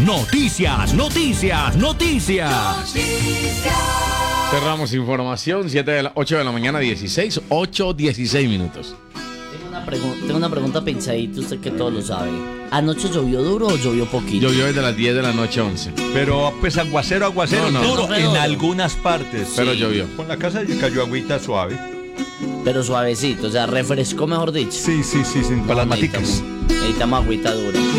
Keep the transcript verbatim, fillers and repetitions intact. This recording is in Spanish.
Noticias, noticias, noticias. Noticias. Cerramos información, siete de la, ocho de la mañana, dieciséis, ocho, dieciséis minutos. Tengo una, pregu- tengo una pregunta pensadita, usted que todo lo sabe. ¿Anoche llovió duro o llovió poquito? Llovió desde las diez de la noche a once. Pero pues aguacero, aguacero, No, no. duro No, en no. algunas partes. Pero Sí. llovió. Con la casa ya cayó agüita suave. Pero suavecito, o sea, refrescó, mejor dicho. Sí, sí, sí, sí, para las maticas. Necesitamos agüita dura.